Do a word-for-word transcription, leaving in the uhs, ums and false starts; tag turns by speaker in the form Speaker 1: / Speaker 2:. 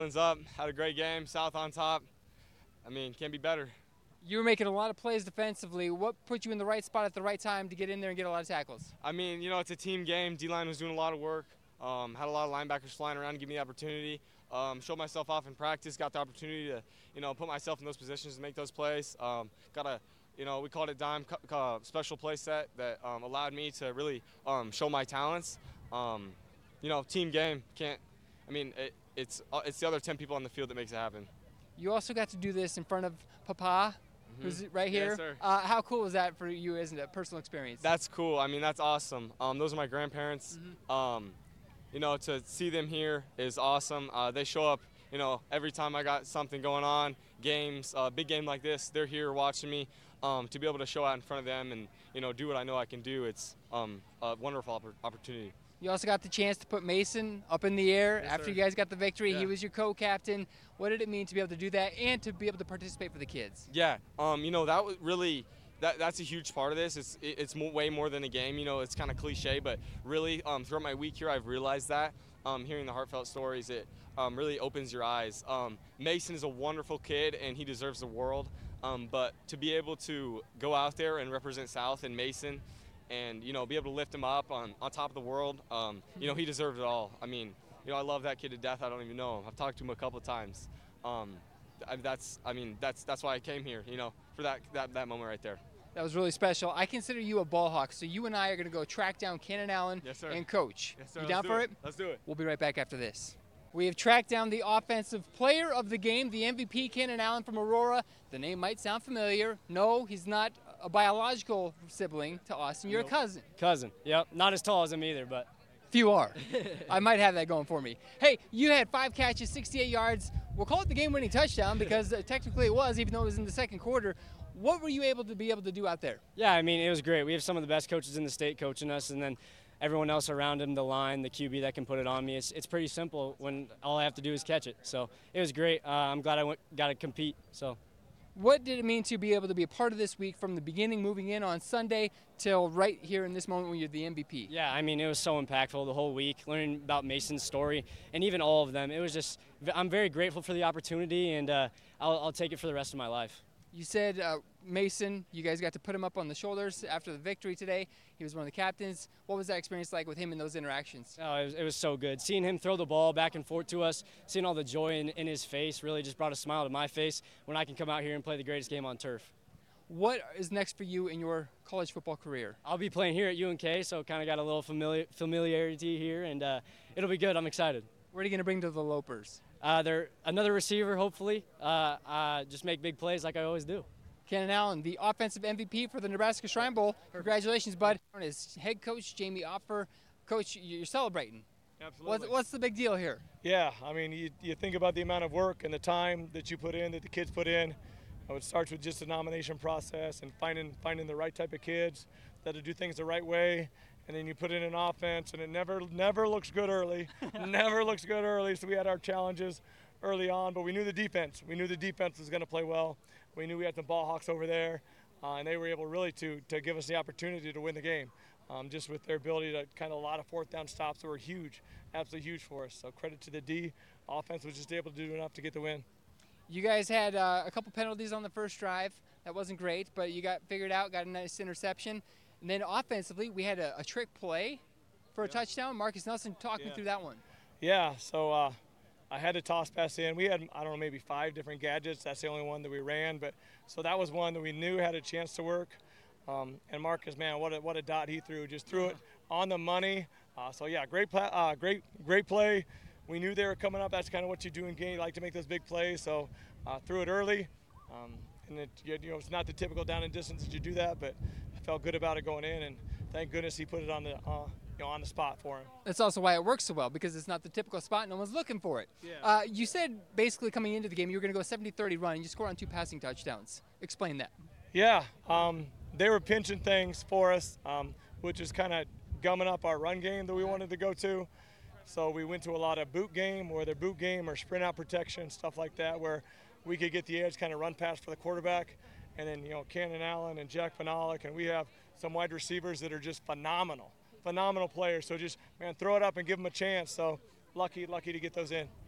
Speaker 1: Wins up, had a great game, South on top. I mean, can't be better.
Speaker 2: You were making a lot of plays defensively. What put you in the right spot at the right time to get in there and get a lot of tackles?
Speaker 1: I mean, you know, it's a team game. D-line was doing a lot of work. Um, had a lot of linebackers flying around to give me the opportunity. Um, showed myself off in practice, got the opportunity to, you know, put myself in those positions to make those plays. Um, got a, you know, we called it dime uh, special play set that um, allowed me to really um, show my talents. Um, you know, team game can't. I mean, it, it's uh, it's the other ten people on the field that makes it happen.
Speaker 2: You also got to do this in front of Papa, mm-hmm. who's right here.
Speaker 1: Yes, sir.
Speaker 2: Uh, how cool was that for you as a personal experience?
Speaker 1: That's cool. I mean, that's awesome. Um, those are my grandparents.
Speaker 2: Mm-hmm.
Speaker 1: Um, you know, to see them here is awesome. Uh, they show up, you know, every time I got something going on, games, uh, big game like this, they're here watching me. Um, to be able to show out in front of them and, you know, do what I know I can do, it's um, a wonderful oppor- opportunity.
Speaker 2: You also got the chance to put Mason up in the air
Speaker 1: Yes,
Speaker 2: after
Speaker 1: sir.
Speaker 2: you guys got the victory.
Speaker 1: Yeah.
Speaker 2: He was your co-captain. What did it mean to be able to do that and to be able to participate for the kids?
Speaker 1: Yeah, um, you know, that was really that that's a huge part of this. It's it, it's mo- way more than a game. You know, it's kind of cliche, but really um, throughout my week here, I've realized that. Um, hearing the heartfelt stories, it um, really opens your eyes. Um, Mason is a wonderful kid, and he deserves the world. Um, but to be able to go out there and represent South and Mason, and you know, be able to lift him up on, on top of the world, um, you know, he deserves it all. I mean, you know, I love that kid to death. I don't even know him. I've talked to him a couple of times. Um, I, that's, I mean, that's that's why I came here. You know, for that that, that moment right there.
Speaker 2: That was really special. I consider you a ball hawk, so you and I are going to go track down Cannon Allen
Speaker 1: Yes, sir.
Speaker 2: and coach.
Speaker 1: Yes, sir.
Speaker 2: You
Speaker 1: Let's
Speaker 2: down
Speaker 1: do
Speaker 2: for it?
Speaker 1: Let's do it.
Speaker 2: We'll be right back after this. We have tracked down the offensive player of the game, the M V P, Cannon Allen from Aurora. The name might sound familiar. No, he's not a biological sibling to Austin. You're
Speaker 3: Nope.
Speaker 2: a cousin.
Speaker 3: Cousin, yep. Not as tall as him either, but.
Speaker 2: Few are. I might have that going for me. Hey, you had five catches, sixty-eight yards. We'll call it the game-winning touchdown because uh, technically it was, even though it was in the second quarter. What were you able to be able to do out there?
Speaker 3: Yeah, I mean, it was great. We have some of the best coaches in the state coaching us, and then everyone else around him, the line, the Q B that can put it on me. It's, it's pretty simple when all I have to do is catch it. So it was great. Uh, I'm glad I went, got to compete. So.
Speaker 2: What did it mean to be able to be a part of this week from the beginning, moving in on Sunday, till right here in this moment when you're the M V P?
Speaker 3: Yeah, I mean, it was so impactful the whole week, learning about Mason's story and even all of them. It was just, I'm very grateful for the opportunity, and uh, I'll, I'll take it for the rest of my life.
Speaker 2: You said uh, Mason, you guys got to put him up on the shoulders after the victory today. He was one of the captains. What was that experience like with him in those interactions?
Speaker 3: Oh, it was, it was so good. Seeing him throw the ball back and forth to us, seeing all the joy in, in his face really just brought a smile to my face when I can come out here and play the greatest game on turf.
Speaker 2: What is next for you in your college football career?
Speaker 3: I'll be playing here at U N K, so kind of got a little familiar, familiarity here, and uh, it'll be good. I'm excited.
Speaker 2: What are you going to bring to the Lopers?
Speaker 3: Uh, they're another receiver, hopefully. Uh, uh, just make big plays like I always do.
Speaker 2: Cannon Allen, the offensive M V P for the Nebraska Shrine Bowl. Congratulations, bud. As head coach Jamie Opfer, coach, you're celebrating.
Speaker 4: Absolutely.
Speaker 2: What's, what's the big deal here?
Speaker 4: Yeah, I mean, you, you think about the amount of work and the time that you put in, that the kids put in. Uh, It starts with just a nomination process and finding finding the right type of kids that'll do things the right way, and then you put in an offense, and it never never looks good early. Never looks good early. So we had our challenges early on, but we knew the defense. We knew the defense was going to play well. We knew we had some ball hawks over there, uh, and they were able really to to give us the opportunity to win the game. Um, just with their ability to kind of a lot of fourth down stops that were huge, absolutely huge for us. So credit to the D. Offense was just able to do enough to get the win.
Speaker 2: You guys had uh, a couple penalties on the first drive. That wasn't great, but you got figured out, got a nice interception. And then offensively, we had a, a trick play for a
Speaker 4: Yeah.
Speaker 2: touchdown. Marcus Nelson, talk me
Speaker 4: Yeah.
Speaker 2: through that one.
Speaker 4: Yeah, so uh, I had to toss pass in. We had, I don't know, maybe five different gadgets. That's the only one that we ran. But so that was one that we knew had a chance to work. Um, and Marcus, man, what a, what a dot he threw. Just threw it on the money. Uh, so, yeah, great, pla- uh, great, great play. We knew they were coming up. That's kind of what you do in game. You like to make those big plays. So uh, threw it early. Um, and it, you know, it's not the typical down and distance that you do that, but I felt good about it going in. And thank goodness he put it on the, uh, you know, on the spot for him.
Speaker 2: That's also why it works so well, because it's not the typical spot. No one's looking for it.
Speaker 4: Yeah.
Speaker 2: Uh, you said basically coming into the game you were going to go seventy thirty run, and you scored on two passing touchdowns. Explain that.
Speaker 4: Yeah, um, they were pinching things for us, um, which is kind of gumming up our run game that we wanted to go to. So we went to a lot of boot game, whether boot game or sprint out protection, stuff like that, where we could get the edge, kind of run past for the quarterback. And then, you know, Cannon Allen and Jack Panalik, and we have some wide receivers that are just phenomenal, phenomenal players. So just, man, throw it up and give them a chance. So lucky, lucky to get those in.